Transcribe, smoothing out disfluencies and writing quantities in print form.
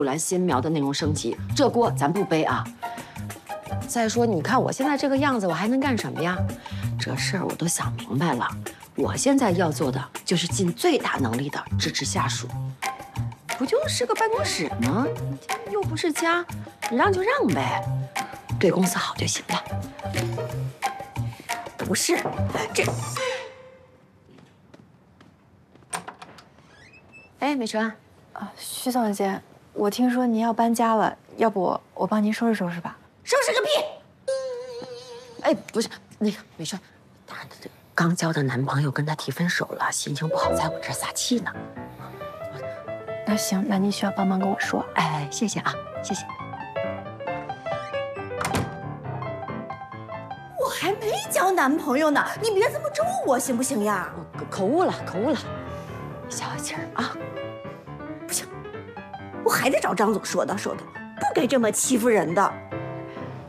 兰新苗的内容升级，这锅咱不背啊。再说，你看我现在这个样子，我还能干什么呀？这事儿我都想明白了，我现在要做的就是尽最大能力的支持下属。不就是个办公室吗？又不是家，让就让呗，对公司好就行了。不是，这。哎，美纯。 徐总监，我听说您要搬家了，要不我帮您收拾收拾吧？ 收拾个屁！哎，不是那个美顺，她刚交的男朋友跟她提分手了，心情不好，在我这儿撒气呢。 那行，那您需要帮忙跟我说。 哎，谢谢啊，谢谢。 我还没交男朋友呢，你别这么咒我行不行呀？ 口误了，口误了，消气儿啊。 不行，我还得找张总说道说道，不该这么欺负人的。